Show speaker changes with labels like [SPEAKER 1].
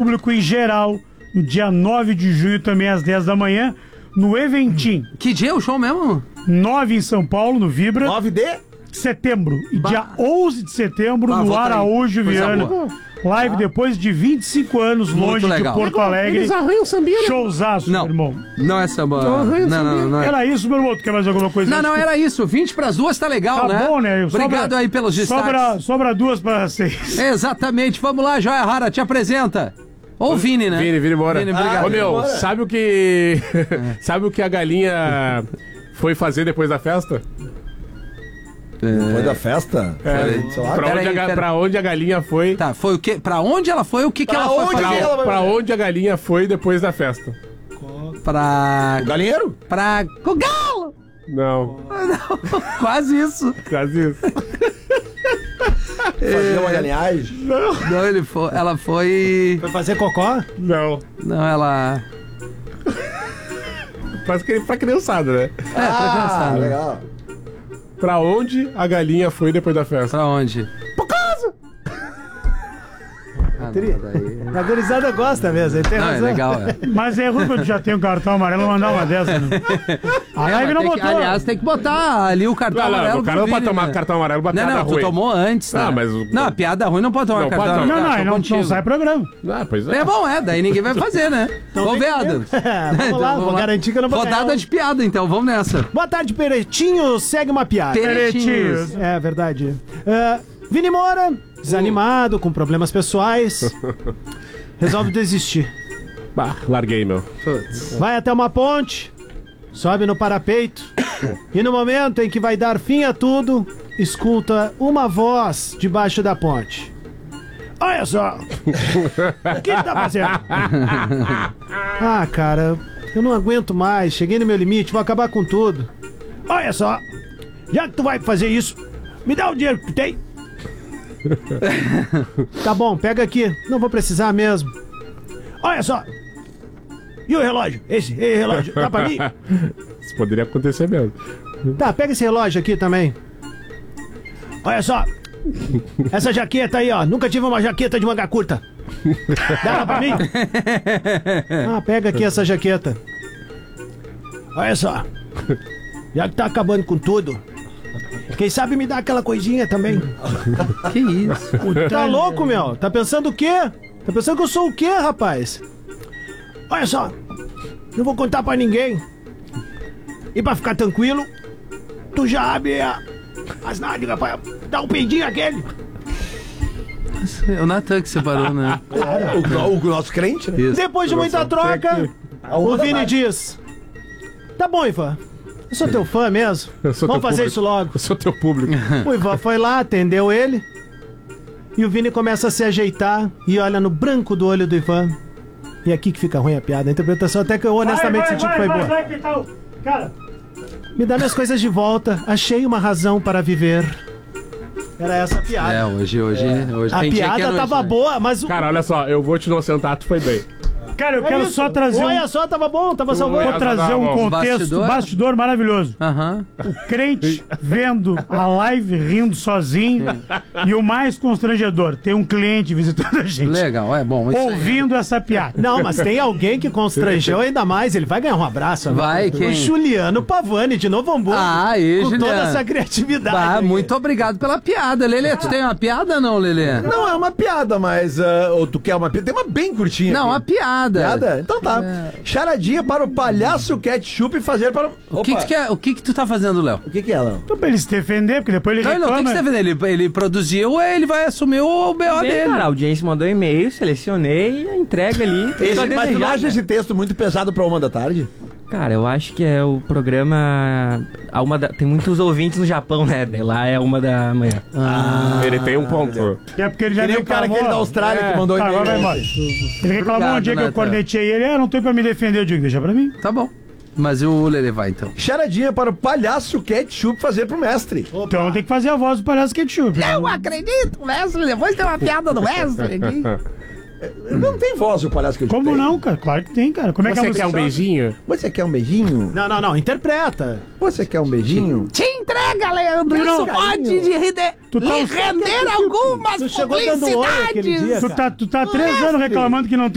[SPEAKER 1] público em geral, no dia 9 de junho, também às 10 da manhã, no Eventim.
[SPEAKER 2] Que dia é o show mesmo?
[SPEAKER 1] 9 em São Paulo, no Vibra.
[SPEAKER 3] 9 de
[SPEAKER 1] setembro. E dia 11 de setembro, no
[SPEAKER 2] volta aí.
[SPEAKER 1] Araújo
[SPEAKER 2] Coisa
[SPEAKER 1] Viana.
[SPEAKER 2] boa.
[SPEAKER 1] Live depois de 25 anos,
[SPEAKER 2] Muito
[SPEAKER 1] longe
[SPEAKER 2] legal.
[SPEAKER 1] de Porto Alegre.
[SPEAKER 4] Eles arranham sambinha, né?
[SPEAKER 1] Showzaço,
[SPEAKER 2] Não.
[SPEAKER 1] meu irmão.
[SPEAKER 2] Não é samba. Não é.
[SPEAKER 1] Era isso, meu irmão. Tu quer mais alguma coisa?
[SPEAKER 2] Não, era isso. 20 pras 2 tá legal,
[SPEAKER 1] Tá
[SPEAKER 2] né?
[SPEAKER 1] bom, né?
[SPEAKER 2] Obrigado aí pelos destaques.
[SPEAKER 1] Sobra 2 para 6.
[SPEAKER 2] Exatamente. Vamos lá, Joia Rara, te apresenta. Ou o Vini, né?
[SPEAKER 5] Vini embora.
[SPEAKER 2] Vini, obrigado.
[SPEAKER 5] Ô, meu, sabe o que... sabe o que a galinha foi fazer depois da festa?
[SPEAKER 3] Depois da festa? Sei lá.
[SPEAKER 5] Pra onde a galinha foi...
[SPEAKER 2] Tá, foi o quê? Pra onde ela foi? O que ela foi
[SPEAKER 3] onde
[SPEAKER 2] fazer?
[SPEAKER 3] ela vai-
[SPEAKER 5] Pra onde a galinha foi depois da festa?
[SPEAKER 2] Pra...
[SPEAKER 3] O galinheiro?
[SPEAKER 2] Pra... O galo!
[SPEAKER 5] Não,
[SPEAKER 2] Quase isso.
[SPEAKER 5] quase isso.
[SPEAKER 3] Fazer uma galinhagem?
[SPEAKER 2] Não, ela foi...
[SPEAKER 4] Foi fazer cocó?
[SPEAKER 5] Não.
[SPEAKER 2] Não, ela...
[SPEAKER 5] Pra criançada, né?
[SPEAKER 2] pra criançada.
[SPEAKER 3] Legal.
[SPEAKER 5] Pra onde a galinha foi depois da festa?
[SPEAKER 2] Pra onde?
[SPEAKER 4] Por casa!
[SPEAKER 2] Ah, não, daí...
[SPEAKER 4] A gurizada gosta mesmo, ele tem
[SPEAKER 2] Não, é
[SPEAKER 4] razão.
[SPEAKER 2] legal, é.
[SPEAKER 1] Mas é ruim quando já tem um cartão amarelo mandar uma dessa, né? A live não
[SPEAKER 2] Mas tem que-
[SPEAKER 1] botou.
[SPEAKER 2] aliás, tem que botar ali o cartão amarelo
[SPEAKER 5] o cara
[SPEAKER 2] pro
[SPEAKER 5] não pode
[SPEAKER 2] Vini,
[SPEAKER 5] tomar
[SPEAKER 2] né?
[SPEAKER 5] cartão amarelo pra piada
[SPEAKER 2] Não, tu
[SPEAKER 5] ruim.
[SPEAKER 2] tomou antes, tá?
[SPEAKER 5] Ah, mas
[SPEAKER 2] Não, a piada ruim não pode tomar
[SPEAKER 5] Não
[SPEAKER 2] cartão
[SPEAKER 5] pode
[SPEAKER 2] amarelo.
[SPEAKER 1] Não,
[SPEAKER 2] Tô
[SPEAKER 1] não
[SPEAKER 2] contigo.
[SPEAKER 1] sai programa.
[SPEAKER 5] Ah, pois é.
[SPEAKER 2] É bom, daí ninguém vai fazer, né? Vamos ver, Adams.
[SPEAKER 4] Vamos lá, vou garantir que eu não vou ganhar
[SPEAKER 2] Rodada
[SPEAKER 4] um.
[SPEAKER 2] de piada, então, vamos nessa.
[SPEAKER 4] Boa tarde, Peretinho. Segue uma piada.
[SPEAKER 2] Peretinhos.
[SPEAKER 4] É verdade. Vini Moura, desanimado, com problemas pessoais, resolve desistir.
[SPEAKER 5] Bah, larguei, meu.
[SPEAKER 4] Vai até uma ponte, sobe no parapeito e no momento em que vai dar fim a tudo, escuta uma voz debaixo da ponte. Olha só! O que tá fazendo? Ah, cara, eu não aguento mais, cheguei no meu limite, vou acabar com tudo. Olha só, já que tu vai fazer isso, me dá o dinheiro que tu tem. Tá bom, pega aqui, não vou precisar mesmo. Olha só! E o relógio? Esse relógio, dá pra mim?
[SPEAKER 5] Isso poderia acontecer mesmo.
[SPEAKER 4] Tá, pega esse relógio aqui também. Olha só. Essa jaqueta aí, ó. Nunca tive uma jaqueta de manga curta. Dá pra mim? Ah, pega aqui essa jaqueta. Olha só. Já que tá acabando com tudo, quem sabe me dá aquela coisinha também.
[SPEAKER 2] Que isso?
[SPEAKER 4] Tá louco, meu? Tá pensando o quê? Tá pensando que eu sou o quê, rapaz? Olha só. Não vou contar pra ninguém. E pra ficar tranquilo, tu já abre as nádegas pra dar um peidinho aquele.
[SPEAKER 2] É o Natan que separou, né?
[SPEAKER 3] O nosso crente, né?
[SPEAKER 2] Isso.
[SPEAKER 4] Depois de muita troca, o Vini diz: Tá bom, Ivan. Eu sou teu fã mesmo.
[SPEAKER 5] Eu sou
[SPEAKER 4] Vamos
[SPEAKER 5] teu
[SPEAKER 4] fazer
[SPEAKER 5] público.
[SPEAKER 4] isso logo.
[SPEAKER 5] Eu sou teu público.
[SPEAKER 4] O Ivan foi lá, atendeu ele. E o Vini começa a se ajeitar e olha no branco do olho do Ivan. E aqui que fica ruim a piada. A interpretação até que eu honestamente senti que foi boa.
[SPEAKER 1] que tal? Cara,
[SPEAKER 4] Me dá minhas coisas de volta. Achei uma razão para viver. Era essa a piada.
[SPEAKER 2] É, hoje
[SPEAKER 4] A
[SPEAKER 2] tem dia que
[SPEAKER 4] piada
[SPEAKER 2] é
[SPEAKER 4] tava
[SPEAKER 2] noite, né?
[SPEAKER 4] boa, mas...
[SPEAKER 5] Cara, olha só, eu vou te inocentar, tu foi bem.
[SPEAKER 1] cara, eu quero
[SPEAKER 4] isso.
[SPEAKER 1] só trazer
[SPEAKER 4] Olha só, tava bom, tava salvando.
[SPEAKER 1] Vou trazer um contexto, bastidor maravilhoso.
[SPEAKER 2] Aham.
[SPEAKER 1] O crente vendo a live rindo sozinho e o mais constrangedor, tem um cliente visitando a gente,
[SPEAKER 2] Legal, é bom. Isso aí.
[SPEAKER 1] ouvindo essa piada.
[SPEAKER 4] Não, mas tem alguém que constrangeu ainda mais. Ele vai ganhar um abraço.
[SPEAKER 2] Vai, quem?
[SPEAKER 4] O Juliano Pavani, de Novo Hamburgo.
[SPEAKER 2] Ah, aí,
[SPEAKER 4] com toda
[SPEAKER 2] Juliano.
[SPEAKER 4] essa criatividade.
[SPEAKER 2] Bah,
[SPEAKER 4] aqui.
[SPEAKER 2] muito obrigado pela piada, Lelê. Tu tem uma piada ou não, Lelê?
[SPEAKER 3] Não é uma piada, mas... ou tu quer uma piada? Tem uma bem curtinha.
[SPEAKER 2] Não,
[SPEAKER 3] aqui.
[SPEAKER 2] uma piada.
[SPEAKER 3] Piada? Então tá. Charadinha para o palhaço ketchup fazer para...
[SPEAKER 2] O que, que tu quer, o que tu tá fazendo, Léo?
[SPEAKER 3] O que é, Léo?
[SPEAKER 1] Então, pra ele se defender, porque depois ele
[SPEAKER 2] Não, ele não tem que
[SPEAKER 1] reclama.
[SPEAKER 2] se defender. Ele produziu, ele vai assumir o BO
[SPEAKER 6] Bem,
[SPEAKER 2] dele.
[SPEAKER 6] cara, a audiência mandou e-mail, selecionei, entrega ali. Só
[SPEAKER 3] Mas tu não
[SPEAKER 6] desejar,
[SPEAKER 3] acha
[SPEAKER 6] né?
[SPEAKER 3] esse texto muito pesado pra 1 da tarde?
[SPEAKER 6] Cara, eu acho que é o programa... Tem muitos ouvintes no Japão, né? Daí lá é 1 da manhã.
[SPEAKER 5] Ele tem um ponto.
[SPEAKER 1] É porque ele já
[SPEAKER 3] Que nem o cara aquele da Austrália que mandou
[SPEAKER 1] Tá, agora vai
[SPEAKER 3] e-mail.
[SPEAKER 1] embora. Ele reclamou
[SPEAKER 2] Obrigado,
[SPEAKER 1] um dia que eu
[SPEAKER 2] Nathan.
[SPEAKER 1] cornetei ele, não tem pra me defender, eu digo, deixa pra mim.
[SPEAKER 2] Tá bom. Mas o Lelê vai, então.
[SPEAKER 3] Charadinha para o palhaço ketchup fazer pro mestre.
[SPEAKER 1] Então tem que fazer a voz do palhaço ketchup.
[SPEAKER 2] Eu acredito, Wesley. Depois tem uma piada do Wesley aqui.
[SPEAKER 3] Não tem voz o palhaço ketchup.
[SPEAKER 1] Como
[SPEAKER 3] tem?
[SPEAKER 1] não, cara? Claro que tem, cara. Como é que
[SPEAKER 5] Você
[SPEAKER 1] é a
[SPEAKER 5] quer um
[SPEAKER 1] música?
[SPEAKER 5] beijinho?
[SPEAKER 3] Você quer um beijinho?
[SPEAKER 4] Não, interpreta.
[SPEAKER 3] Você quer um beijinho?
[SPEAKER 2] Te entrega, Leandro.
[SPEAKER 1] Não,
[SPEAKER 2] Isso pode lhe
[SPEAKER 1] tá-
[SPEAKER 2] render algumas
[SPEAKER 4] Tu chegou dando oi aquele
[SPEAKER 2] publicidades.
[SPEAKER 4] dia, cara.
[SPEAKER 1] Tu tá 3 anos reclamando que não tem